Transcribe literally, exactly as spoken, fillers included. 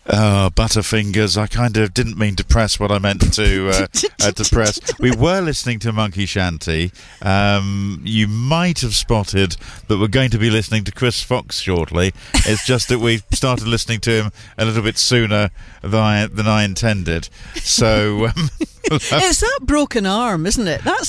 Oh, Butterfingers, I kind of didn't mean to press what I meant to uh, uh, to press. We were listening to Monkey Shanty. Um, you might have spotted that we're going to be listening to Chris Fox shortly. It's just that we started listening to him a little bit sooner than I, than I intended. So um, it's that broken arm, isn't it? That's